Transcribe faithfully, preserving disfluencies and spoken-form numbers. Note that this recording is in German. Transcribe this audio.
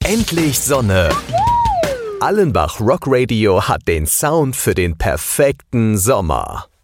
Endlich Sonne! Allenbach Rock Radio hat den Sound für den perfekten Sommer.